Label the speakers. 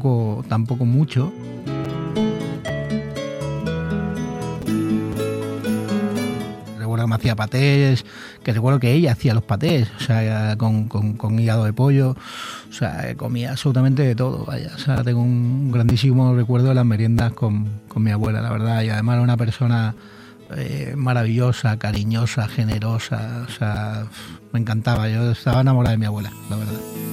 Speaker 1: tampoco mucho. Recuerdo que me hacía patés, que recuerdo que ella hacía los patés, o sea, con hígado de pollo, o sea, comía absolutamente de todo, vaya. O sea, tengo un grandísimo recuerdo de las meriendas con mi abuela, la verdad, y además era una persona maravillosa, cariñosa, generosa, o sea, me encantaba, yo estaba enamorada de mi abuela, la verdad.